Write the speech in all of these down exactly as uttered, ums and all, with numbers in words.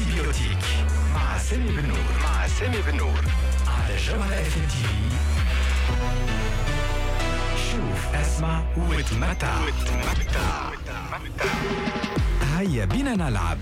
أنتيبيوتيك مع سامي بن نور مع سامي بن نور على جوهر اف ام تي في. شوف اسمع وتمتع وتمتع. هيا بينا نلعب.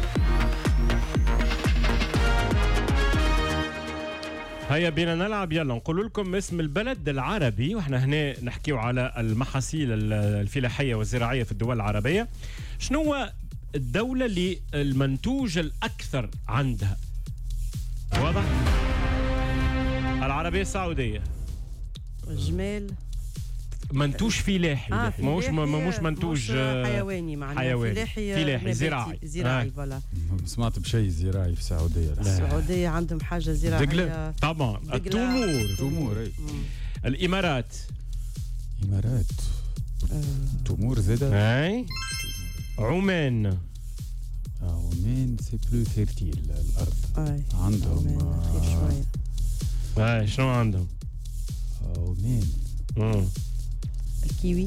هيا بينا نلعب. يلا نقول لكم اسم البلد العربي، واحنا هنا نحكيو على المحاصيل الفلاحية والزراعية في الدول العربية. شنو هو الدولة اللي المنتوج الأكثر عندها؟ واضح؟ العربية السعودية. الجمال منتوج فلاحي، آه مش مش منتوج حيواني، معناها حيواني فلاحي فلاحي زراعي زراعي فوالا. سمعت بشيء زراعي في السعودية. السعودية عندهم حاجة زراعية طبعا. التمور تمور. الإمارات إمارات تمور زادة. اي عمان. عمان سي بلو فيرتيل الأرض. أي. عندهم خير شوية. اي شنو عندهم؟ عمان امم الكيوي.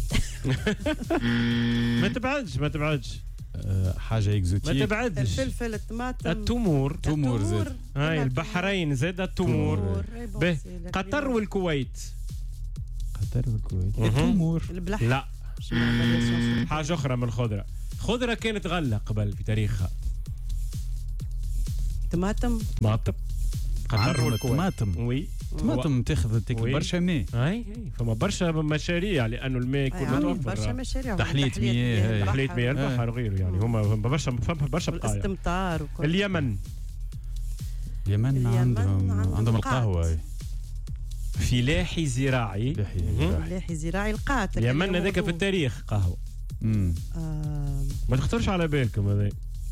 ما تبعدش ما تبعدش أه حاجة إكزوتيك. ما تبعدش. الفلفل، الطماطم، التمور. تمور زاد. هاي البحرين زاد التمور. به قطر والكويت. قطر والكويت. مهم. التمور. البلح. لا حاجة أخرى من الخضرة. خضرة كانت غلة قبل في تاريخها. طماطم. طماطم. قطر عندهم والكويت. الطماطم. وي طماطم تاخذ تاكل وي. برشا ماء. اي اي فما برشا مشاريع لأنه الماء يكون عندهم متوفر. برشا مشاريع. تحلية مياه. تحلية مياه البحر وغيره، يعني هما برشا فما برشا بقايا. الاستمطار وكل. اليمن. اليمن اليمن عندهم عندهم عندهم القات. القهوة. فلاحي زراعي. فلاحي مهم. زراعي. فلاحي زراعي القات. اليمن هذاك في التاريخ قهوة. امم آه ما تخطرش على بالكم هذا.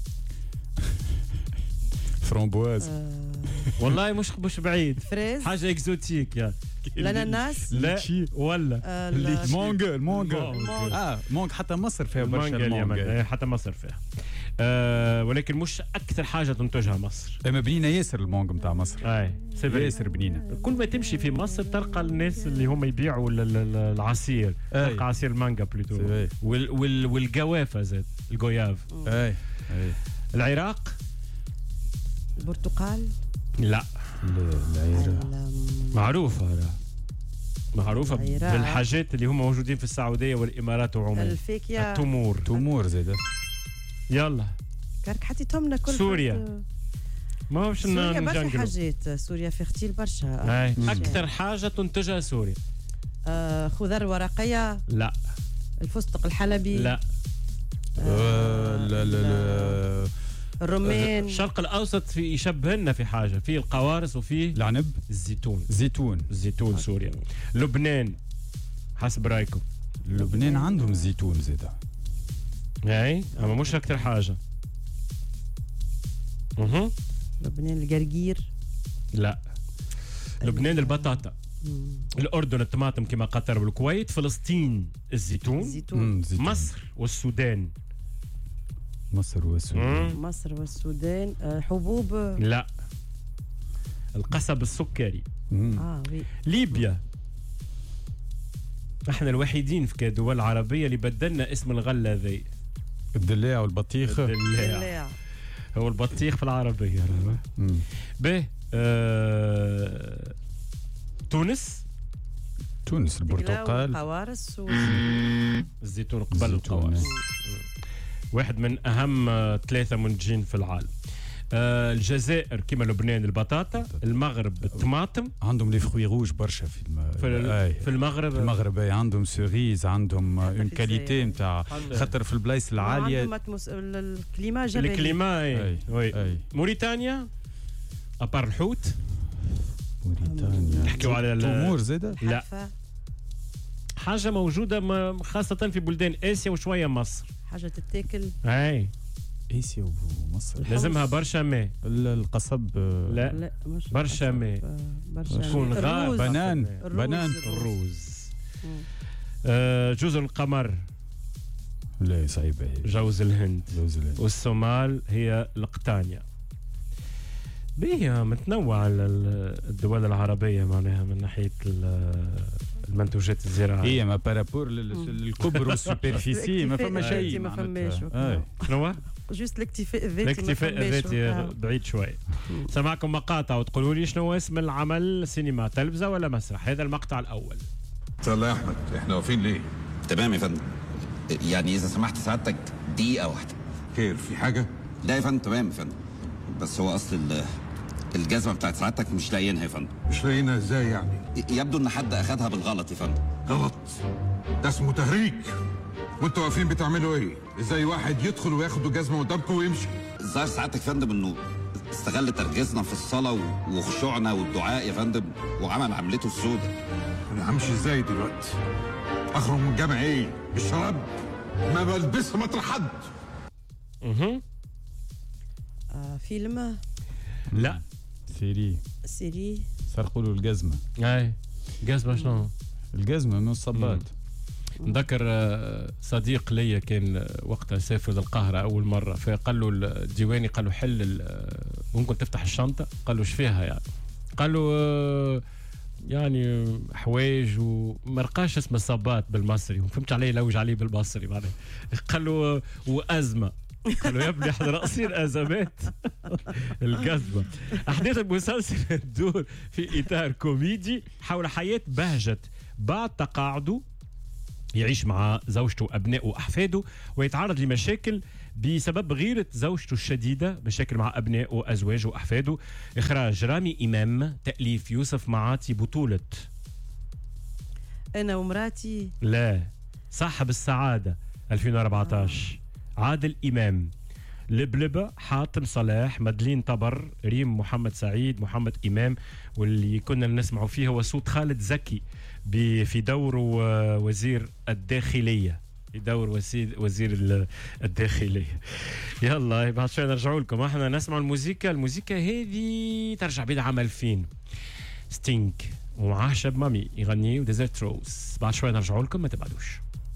فرامبواز. آه والله مش مش بعيد. فريز. حاجة اكزوتيك يعني. الاناناس. لا ليتشي. ولا آه، اللي ال- مانجا المانجا. المانجا. اه مانجا حتى مصر فيها برشا المانجا اليمن المانجا. إيه، حتى مصر فيها. أه ولكن مش أكثر حاجة تنتجها مصر. اما بنينه ياسر المانجا نتاع مصر. اي سيفري. ياسر بنينه. كل ما تمشي في مصر تلقى الناس اللي هم يبيعوا ال- ال- العصير. أي. تلقى عصير مانجا بلوتو. سيفري. وال وال والجوافة زاد الجوياف. اي اي العراق. البرتقال. لا العراق ال- معروفة لا. معروفة العراق. بالحاجات اللي هم موجودين في السعودية والإمارات وعمان. الفاكهة. التمور. تمور زاده. يلا كارك حطيتهم لنا كل سوريا. فرد. ما باش سوريا برشا نجنجلوا. حاجات. سوريا فيرتيل برشا. أي. مم. أكثر حاجة تنتجها سوريا. آه خضر ورقية. لا الفستق الحلبي. لا آه، لا لا لا الرمان. الشرق الأوسط في يشبه لنا في حاجة، في القوارص وفي العنب. الزيتون. زيتون. الزيتون سوريا. لبنان حسب رايكم. لبنان عندهم زيتون زاده. اي اما مش اكثر حاجه. اها لبنان الجرجير. لا لبنان البطاطا. الاردن الطماطم كما قطر والكويت. فلسطين الزيتون. الزيتون. مم، زيتون. مصر والسودان. مصر والسودان. مم. مصر والسودان. آه حبوب. لا القصب السكري. مم. اه وي. ليبيا. احنا الوحيدين في كدول العربيه اللي بدلنا اسم الغله ذي. الدلاع والبطيخ. الدلاع. دلاع. هو البطيخ في العربيه. مم. به آه... تونس. تونس البرتقال. قوارص. الزيتون قبل الزيتون. القوارص. واحد من اهم آه، ثلاثه منتجين في العالم. آه الجزائر كما لبنان البطاطا. المغرب الطماطم. عندهم لي فروي روج برشا في الم... في, ال... أي. في المغرب. في المغرب أي. عندهم سوريز. عندهم اون كاليتي نتاع خاطر في البلايص العاليه. عندهم أتموس... ال- الكليما جبلي. الكليما اي أي. وي. أي. موريتانيا ابار الحوت. موريتانيا. نحكيو على ال- تمور زاده. لا. حرفة. حاجه موجوده م- خاصه في بلدان اسيا وشويه مصر. حاجة تتاكل. اي اسيا ومصر. لازمها برشا ماء. ال- القصب. آه، لا لا مش برشا قصب. ماء. آه، برشا تكون ماء. غار. الروز. بنان. الروز. بنان. الروز. مم. آه جزر القمر. لا صعيبه هي. جوز الهند. جوز الهند. والصومال هي القطانية. بيه متنوعة ال- الدول العربية معناها من ناحية ال- المنتوجات الزراعيه. هي ما بارابور للكبر والسوبرفيسي ما فما شيء ما فماش شنو هو؟ جوست الاكتفاء الذاتي. الاكتفاء الذاتي بعيد شوي. سمعكم مقاطع وتقولوا لي شنو اسم العمل، سينما تلفزه ولا مسرح؟ هذا المقطع الاول. الله يا احمد، احنا واقفين ليه؟ تمام يا فندم. يعني اذا سمحت سعادتك دقيقه واحده. خير، في حاجه؟ لا يا فندم، تمام يا فندم. بس هو اصل الجزمه بتاعت سعادتك مش لاقيينها يا فندم. مش لاقيينها ازاي يعني؟ يبدو ان حد اخدها بالغلط يا فندم. غلط؟ ده اسمه تهريج. وانتوا واقفين بتعملوا ايه؟ ازاي واحد يدخل وياخد جزمه قدامكم ويمشي؟ الظاهر سعادتك يا فندم انه استغل تركيزنا في الصلاه وخشوعنا والدعاء يا فندم وعمل عملته السوداء. انا همشي ازاي دلوقتي؟ اخرج من الجامع ايه؟ الشراب؟ ما بلبسها مطرح حد. اها آه فيلم؟ لا سيري. سيري سرقوا له الجزمه. اي جزمه شنو؟ الجزمه من الصباط. نذكر صديق ليا كان وقتها سافر للقاهرة أول مرة، فقال له الديواني قال له حل ممكن تفتح الشنطة؟ قال له شفيها يعني؟ قال له يعني حوايج ومرقاش اسم الصباط بالمصري، وفهمت عليه لوج عليه بالمصري بعدين. قال له وأزمة. قال له يا ابني احنا راقصين أزمات. الجزمة. أحداث المسلسل تدور في إطار كوميدي حول حياة بهجت بعد تقاعده، يعيش مع زوجته وأبنائه وأحفاده ويتعرض لمشاكل بسبب غيرة زوجته الشديدة، مشاكل مع أبنائه وأزواجه وأحفاده. إخراج رامي إمام، تأليف يوسف معاطي، بطولة أنا ومراتي. لا، صاحب السعادة ألفين وأربعة عشر، آه. عادل إمام، لبلبة، حاتم صلاح، مدلين طبر، ريم محمد سعيد، محمد إمام. واللي كنا نسمعوا فيه هو صوت خالد زكي في دور وزير الداخلية، في دور وزير الداخلية. يلا بعد شوي نرجعوا لكم، احنا نسمع الموسيقى. الموسيقى هذه ترجع بيد عام ألفين، ستينك ومعاه شاب مامي يغني وديزرت روز. بعد شوي نرجعوا لكم، ما تبعدوش.